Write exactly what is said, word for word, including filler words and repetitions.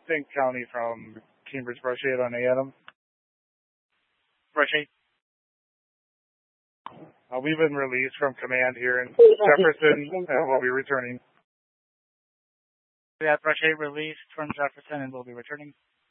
Fink County from Cambridge Brush eight on A Adam. Brush eight. Uh, we've been released from command here in Jefferson, and we'll be returning. We have Brush eight released from Jefferson, and we'll be returning.